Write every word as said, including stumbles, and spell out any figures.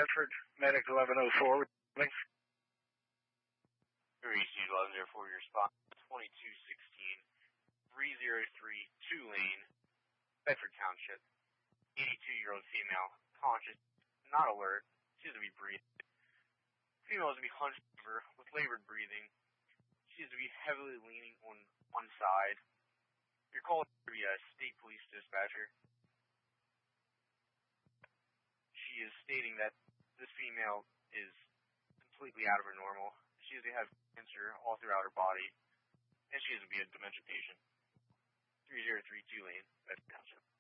Bedford, Medic eleven oh four. Received eleven oh four, your spot, twenty-two sixteen, three oh three, Tulane, Bedford Township. eighty-two-year-old female, conscious, not alert, seems to be breathing. Female is to be hunched over with labored breathing. She is to be heavily leaning on one side. Your call is to be a state police dispatcher. She is stating that this female is completely out of her normal. She is to have cancer all throughout her body, and she is to be a dementia patient. three oh three Tulane, Bedford Township.